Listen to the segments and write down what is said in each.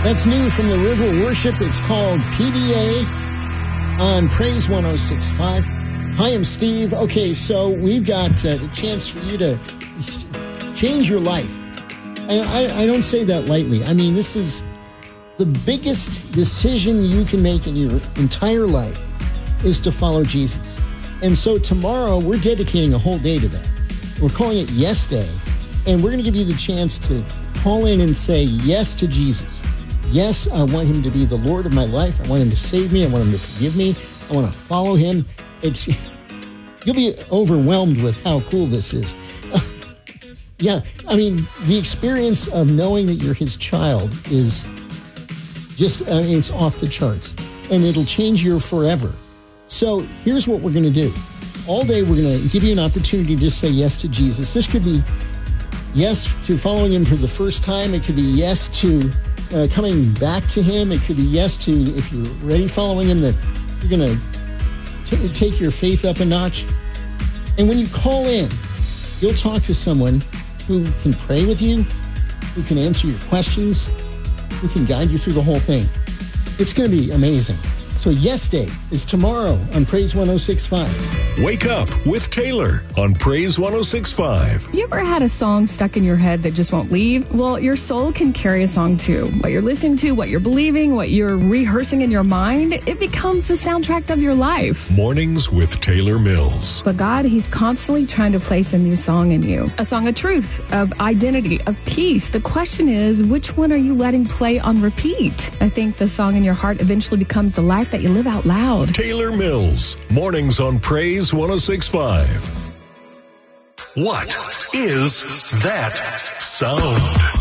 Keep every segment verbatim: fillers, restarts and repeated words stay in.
That's new from the River Worship. It's called P D A on Praise one oh six point five. Hi, I'm Steve. Okay, so we've got uh, the chance for you to change your life. I, I, I don't say that lightly. I mean, this is the biggest decision you can make in your entire life is to follow Jesus. And so tomorrow, we're dedicating a whole day to that. We're calling it Yes Day. And we're going to give you the chance to call in and say yes to Jesus. Yes, I want him to be the Lord of my life. I want him to save me. I want him to forgive me. I want to follow him. It's you'll be overwhelmed with how cool this is. Uh, yeah, I mean, the experience of knowing that you're his child is just, uh, it's off the charts. And it'll change you forever. So here's what we're going to do. All day, we're going to give you an opportunity to say yes to Jesus. This could be yes to following him for the first time. It could be yes to Uh, coming back to him. It could be yes to, if you're ready following him, that you're going to take your faith up a notch. And when you call in, you'll talk to someone who can pray with you, who can answer your questions, who can guide you through the whole thing. It's going to be amazing. So Yes Day is tomorrow on Praise one oh six point five. Wake up with Taylor on Praise one oh six point five. You ever had a song stuck in your head that just won't leave? Well, your soul can carry a song too. What you're listening to, what you're believing, what you're rehearsing in your mind, it becomes the soundtrack of your life. Mornings with Taylor Mills. But God, he's constantly trying to place a new song in you. A song of truth, of identity, of peace. The question is, which one are you letting play on repeat? I think the song in your heart eventually becomes the life that you live out loud. Taylor Mills. Mornings on Praise one oh six point five. What is that sound?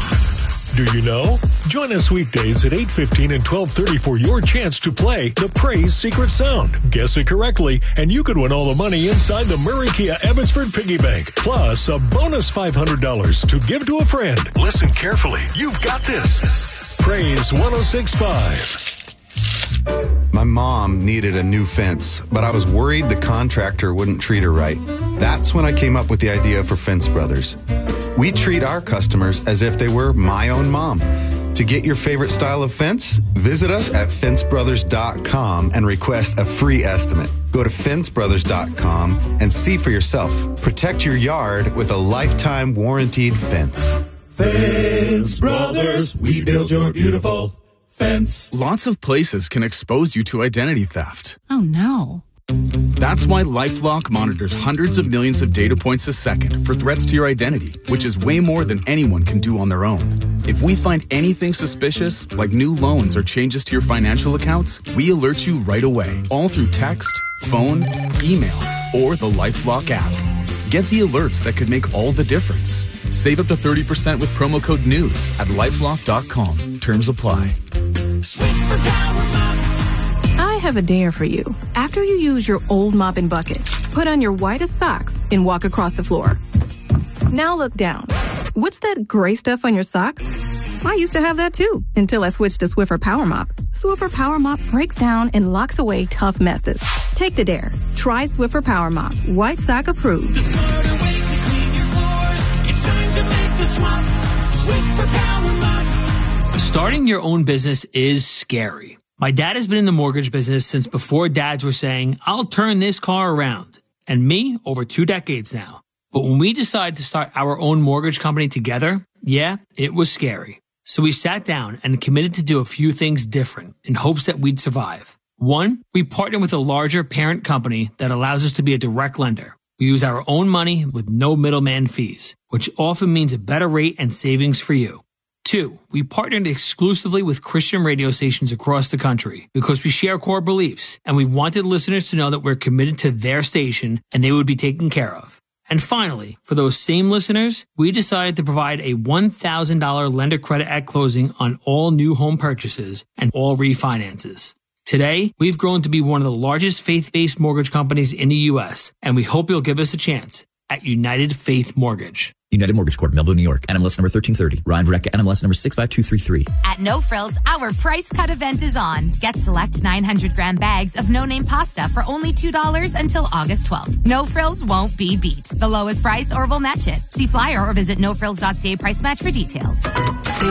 Do you know? Join us weekdays at eight fifteen and twelve thirty for your chance to play the Praise Secret Sound. Guess it correctly, and you could win all the money inside the Murray Kia Abbotsford Piggy Bank. Plus, a bonus five hundred dollars to give to a friend. Listen carefully. You've got this. Praise one oh six point five. My mom needed a new fence, but I was worried the contractor wouldn't treat her right. That's when I came up with the idea for Fence Brothers. We treat our customers as if they were my own mom. To get your favorite style of fence, visit us at fence brothers dot com and request a free estimate. Go to fence brothers dot com and see for yourself. Protect your yard with a lifetime warranted fence. Fence Brothers, we build your beautiful fence. Lots of places can expose you to identity theft. Oh, no. That's why LifeLock monitors hundreds of millions of data points a second for threats to your identity, which is way more than anyone can do on their own. If we find anything suspicious, like new loans or changes to your financial accounts, we alert you right away, all through text, phone, email, or the LifeLock app. Get the alerts that could make all the difference. Save up to thirty percent with promo code NEWS at lifelock dot com. Terms apply. Swiffer Power Mop. I have a dare for you. After you use your old mop and bucket, put on your whitest socks and walk across the floor. Now look down. What's that gray stuff on your socks? I used to have that too, until I switched to Swiffer Power Mop. Swiffer Power Mop breaks down and locks away tough messes. Take the dare. Try Swiffer Power Mop. White sock approved. The smarter way to clean your floors. It's time to make the swap. Swiffer Power Mop. Starting your own business is scary. My dad has been in the mortgage business since before dads were saying, I'll turn this car around. And me, over two decades now. But when we decided to start our own mortgage company together, yeah, it was scary. So we sat down and committed to do a few things different in hopes that we'd survive. One, we partnered with a larger parent company that allows us to be a direct lender. We use our own money with no middleman fees, which often means a better rate and savings for you. Two, we partnered exclusively with Christian radio stations across the country because we share core beliefs and we wanted listeners to know that we're committed to their station and they would be taken care of. And finally, for those same listeners, we decided to provide a one thousand dollars lender credit at closing on all new home purchases and all refinances. Today, we've grown to be one of the largest faith-based mortgage companies in the U S, and we hope you'll give us a chance at United Faith Mortgage. United Mortgage Corp, Melville, New York. N M L S number thirteen thirty. Ryan Verrecka, N M L S number six five two three three. At No Frills, our price cut event is on. Get select nine hundred gram bags of no-name pasta for only two dollars until August twelfth. No Frills won't be beat. The lowest price or we'll match it. See flyer or visit no frills dot c a price match for details.